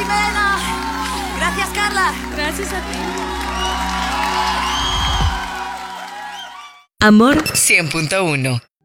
Jimena. Gracias, Carla. Gracias a ti. Amor 100.1